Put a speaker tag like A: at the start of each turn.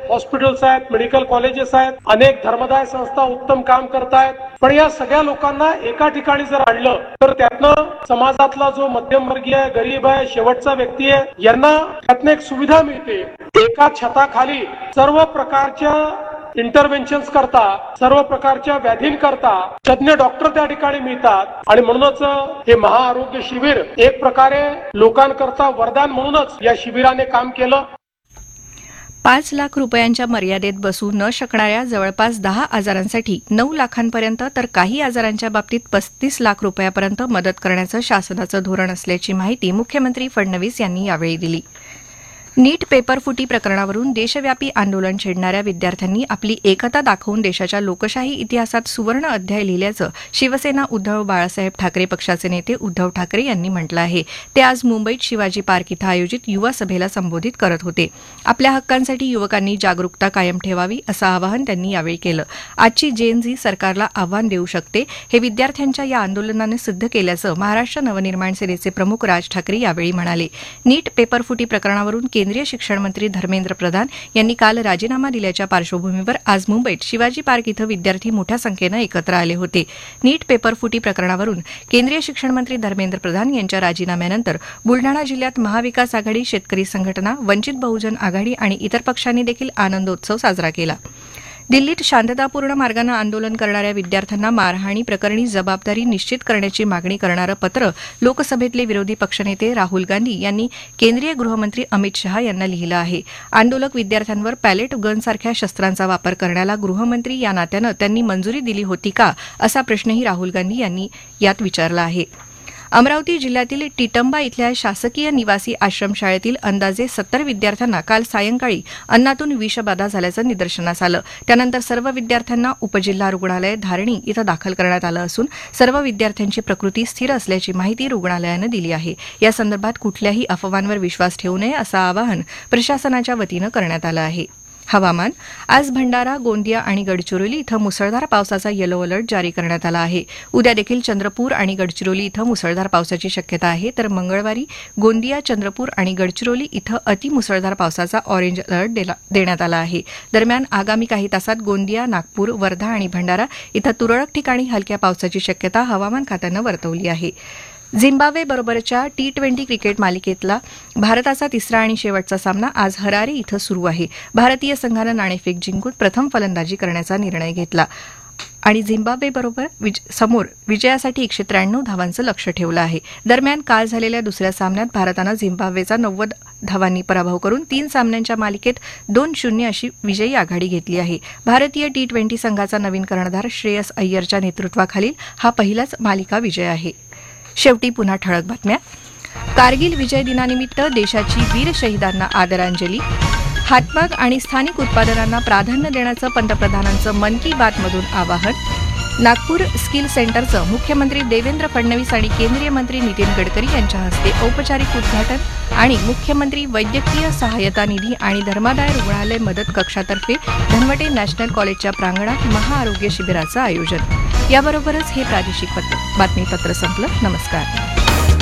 A: Hospitals आहेत, medical colleges आहेत, अनेक धर्मदाय संस्था उत्तम काम करतायत. पण या सगळ्या लोकांना एका ठिकाणी जर आणलं तर त्यातनं समाजातला जो मध्यमवर्गीय आहे, गरीब आहे, शेवटचा व्यक्ती आहे, यांना त्यातनं एक सुविधा मिळते. एका छताखाली सर्व प्रकारच्या इंटरव्हेन्शन करता, सर्व प्रकारच्या व्याधींकरता तज्ञ डॉक्टर त्या ठिकाणी मिळतात आणि म्हणूनच हे महाआरोग्य शिबिर एक प्रकारे लोकांकरता वरदान म्हणूनच या शिबिराने काम केलं.
B: 5 लाख रुपयांच्या मर्यादेत बसू न शकणाऱ्या जवळपास 10 आजारांसाठी 9 लाखांपर्यंत तर काही आजारांच्या बाबतीत 35 लाख रुपयापर्यंत मदत करण्याचं शासनाचं धोरण असल्याची माहिती मुख्यमंत्री फडणवीस यांनी यावेळी दिली. नीट पेपरफुटी प्रकरणावरून देशव्यापी आंदोलन छेडणाऱ्या विद्यार्थ्यांनी आपली एकता दाखवून देशाच्या लोकशाही इतिहासात सुवर्ण अध्याय लिहिल्याचं शिवसेना उद्धव बाळासाहेब ठाकरे पक्षाचे नेते उद्धव ठाकरे यांनी म्हटलं आहे. ते आज मुंबईत शिवाजी पार्क इथं आयोजित युवा सभेला संबोधित करत होते. आपल्या हक्कांसाठी युवकांनी जागरूकता कायम ठेवावी असं आवाहन त्यांनी यावेळी केलं. आजची जेन झी सरकारला आव्हान देऊ शकते हे विद्यार्थ्यांच्या या आंदोलनानं सिद्ध केल्याचं महाराष्ट्र नवनिर्माण सेनेचे प्रमुख राज ठाकरे यावेळी म्हणाले. नीट पेपरफुटी प्रकरणावरून केंद्रीय शिक्षण मंत्री धर्मेंद्र प्रधान यांनी काल राजीनामा दिल्याच्या पार्श्वभूमीवर आज मुंबईत शिवाजी पार्क इथं विद्यार्थी मोठ्या संख्येनं एकत्र आले होते. नीट पेपरफुटी प्रकरणावरून केंद्रीय शिक्षण मंत्री धर्मेंद्र प्रधान यांच्या राजीनाम्यानंतर बुलडाणा जिल्ह्यात महाविकास आघाडी, शेतकरी संघटना, वंचित बहुजन आघाडी आणि इतर पक्षांनी देखील आनंदोत्सव साजरा केला. दिल्लीत शांततापूर्ण मार्गानं आंदोलन करणाऱ्या विद्यार्थ्यांना मारहाणी प्रकरणी जबाबदारी निश्चित करण्याची मागणी करणारं पत्र लोकसभेतले विरोधी पक्षनेते राहुल गांधी यांनी केंद्रीय गृहमंत्री अमित शहा यांना लिहिलं आहे. आंदोलक विद्यार्थ्यांवर पॅलेट गनसारख्या शस्त्रांचा वापर करण्याला गृहमंत्री या नात्यानं त्यांनी मंजुरी दिली होती का असा प्रश्नही राहुल गांधी यांनी यात विचारला आहे. अमरावती जिल्ह्यातील टिटंबा इथल्या शासकीय निवासी आश्रमशाळेतील अंदाजे 70 विद्यार्थ्यांना काल सायंकाळी अन्नातून विषबाधा झाल्याचं निदर्शनास आलं. त्यानंतर सर्व विद्यार्थ्यांना उपजिल्हा रुग्णालय धारणी इथं दाखल करण्यात आलं असून सर्व विद्यार्थ्यांची प्रकृती स्थिर असल्याची माहिती रुग्णालयानं दिली आहे. या संदर्भात कुठल्याही अफवांवर विश्वास ठेवू नये असं आवाहन प्रशासनाच्या वतीनं करण्यात आलं आहे. हवामान. आज भंडारा, गोंदिया आणि गडचिरोली इथं मुसळधार पावसाचा येलो अलर्ट जारी करण्यात आला आहे. उद्या देखील चंद्रपूर आणि गडचिरोली इथं मुसळधार पावसाची शक्यता आहे, तर मंगळवारी गोंदिया, चंद्रपूर आणि गडचिरोली इथं अतिमुसळधार पावसाचा ऑरेंज अलर्ट देण्यात आला आहे. दरम्यान आगामी काही तासात गोंदिया, नागपूर, वर्धा आणि भंडारा इथं तुरळक ठिकाणी हलक्या पावसाची शक्यता हवामान खात्यानं वर्तवली आहे. झिम्बाब्वे बरोबरच्या T20 क्रिकेट मालिकेतला भारताचा तिसरा आणि शेवटचा सामना आज हरारे इथं सुरू आहे. भारतीय संघानं नाणेफेक जिंकून प्रथम फलंदाजी करण्याचा निर्णय घेतला आणि झिम्बाब्वेबरोबर समोर विजयासाठी 193 धावांचं लक्ष्य ठेवलं आहे. दरम्यान काल झालेल्या दुसऱ्या सामन्यात भारतानं झिम्बाब्वेचा 90 धावांनी पराभव करून 3 सामन्यांच्या मालिकेत 2-0 अशी विजयी आघाडी घेतली आहे. भारतीय T20 संघाचा नवीन कर्णधार श्रेयस अय्यरच्या नेतृत्वाखालील हा पहिलाच मालिका विजय आहे. शेवटी पुन्हा ठळक बातम्या. कारगिल विजय दिनानिमित्त देशाची वीर शहीदांना आदरांजली. हातमाग आणि स्थानिक उत्पादनांना प्राधान्य देण्याचं पंतप्रधानांचं मन की बातमधून आवाहन. नागपूर स्किल सेंटरचं मुख्यमंत्री देवेंद्र फडणवीस आणि केंद्रीय मंत्री नितीन गडकरी यांच्या हस्ते औपचारिक उद्घाटन आणि मुख्यमंत्री वैद्यकीय सहाय्यता निधी आणि धर्मादाय रुग्णालय मदत कक्षातर्फे धनवटे नॅशनल कॉलेजच्या प्रांगणात महाआरोग्य शिबिराचं आयोजन. याबरोबरच हे प्रादेशिक बातमीपत्र संपलं. नमस्कार.